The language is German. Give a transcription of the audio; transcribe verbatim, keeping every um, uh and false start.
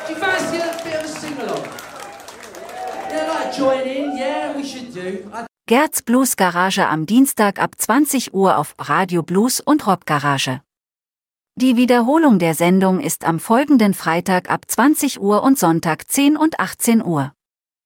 Do you fancy a bit of a sing-along? Yeah, like join in, yeah, we should do. I Gerds Blues Garage am Dienstag ab zwanzig Uhr auf Radio Blues und Rock Garage. Die Wiederholung der Sendung ist am folgenden Freitag ab zwanzig Uhr und Sonntag zehn und achtzehn Uhr.